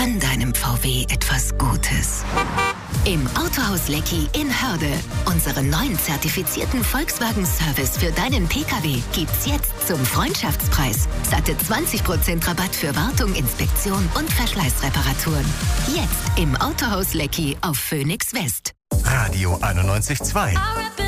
Gönn deinem VW etwas Gutes. Im Autohaus Leckie in Hörde. Unseren neuen zertifizierten Volkswagen-Service für deinen Pkw gibt's jetzt zum Freundschaftspreis. Satte 20% Rabatt für Wartung, Inspektion und Verschleißreparaturen. Jetzt im Autohaus Leckie auf Phoenix West. Radio 91.2.